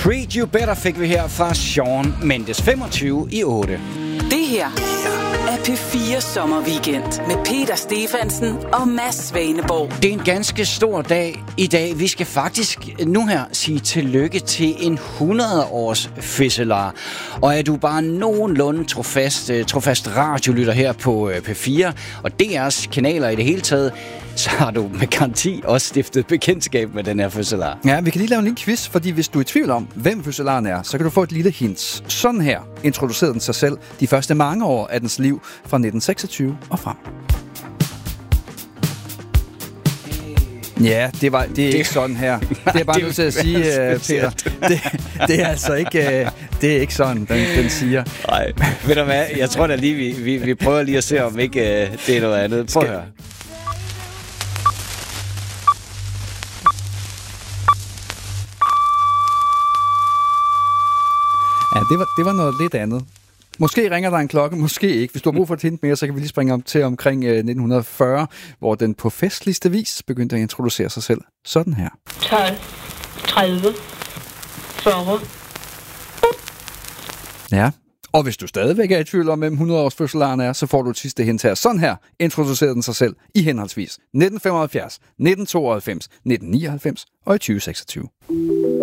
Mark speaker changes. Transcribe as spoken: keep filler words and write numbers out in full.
Speaker 1: Treat You Better fik vi her fra Shawn Mendes, femogtyve i otte.
Speaker 2: Det her er P fire Sommerweekend med Peter Stefansen og Mads Svaneborg.
Speaker 1: Det er en ganske stor dag i dag. Vi skal faktisk nu her sige tillykke til en hundrede års fødselar. Og er du bare nogenlunde trofast, trofast radiolytter her på P fire og D R's kanaler i det hele taget, så har du med garanti også stiftet bekendtskab med den her fødselar.
Speaker 3: Ja, vi kan lige lave en lille quiz, fordi hvis du er i tvivl om, hvem fødselaren er, så kan du få et lille hint. Sådan her introducerede den sig selv de første mange år af dens liv fra nitten seksogtyve og frem. Ja, det, var, det er det, ikke sådan her. Det er bare nødt til at sige, uh, Peter. Det, det er altså ikke, uh, det er ikke sådan, den, den siger.
Speaker 1: Nej, ved du hvad? Jeg tror da lige, vi, vi, vi prøver lige at se, om ikke uh, det er noget andet. Prøv at høre.
Speaker 3: Ja, det var, det var noget lidt andet. Måske ringer der en klokke, måske ikke. Hvis du har brug for et hint mere, så kan vi lige springe om til omkring øh, nitten fyrre, hvor den på festligste vis begyndte at introducere sig selv. Sådan her.
Speaker 4: tolv, tredive, fyrre.
Speaker 3: Ja, og hvis du stadigvæk er i tvivl om, hvem hundrede års fødselaren er, så får du et sidste hint her. Sådan her introducerede den sig selv i henholdsvis nitten femoghalvfjerds, nitten tooghalvfems, nitten nioghalvfems og i tyve seksogtyve.